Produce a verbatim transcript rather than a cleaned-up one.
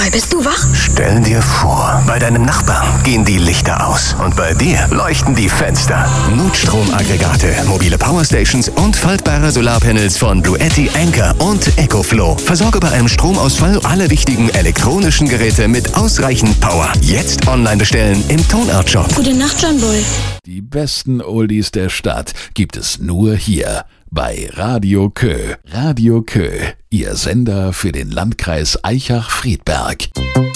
Roy, bist du wach? Stell dir vor, bei deinem Nachbarn gehen die Lichter aus und bei dir leuchten die Fenster. Notstromaggregate, mobile Powerstations und faltbare Solarpanels von Bluetti, Anker und EcoFlow. Versorge bei einem Stromausfall alle wichtigen elektronischen Geräte mit ausreichend Power. Jetzt online bestellen im Tonart Shop. Gute Nacht, John Boy. Die besten Oldies der Stadt gibt es nur hier bei Radio Kö. Radio Kö, Ihr Sender für den Landkreis Aichach-Friedberg.